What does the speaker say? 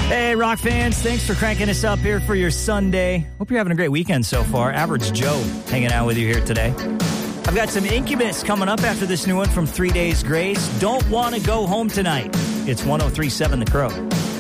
Hey, rock fans, thanks for cranking us up here for your Sunday. Hope you're having a great weekend so far. Average Joe hanging out with you here today. I've got some Incubus coming up after this new one from 3 Days Grace. Don't Want to Go Home Tonight. It's 103.7 The Crow.